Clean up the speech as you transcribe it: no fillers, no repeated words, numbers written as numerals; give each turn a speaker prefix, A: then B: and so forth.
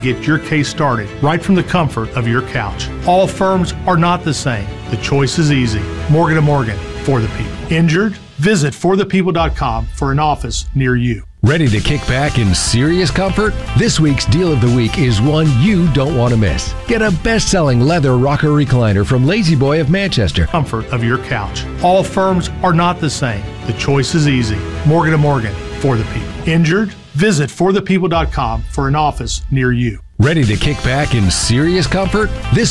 A: Get your case started right from the comfort of your couch. All firms are not the same. The choice is easy. Morgan & Morgan, for the people. Injured? Visit forthepeople.com for an office near you.
B: Ready to kick back in serious comfort? This week's Deal of the Week is one you don't want to miss. Get a best-selling leather rocker recliner from Lazy Boy of Manchester.
A: Comfort of your couch. All firms are not the same. The choice is easy. Morgan & Morgan, for the people. Injured? Visit forthepeople.com for an office near you.
B: Ready to kick back in serious comfort? This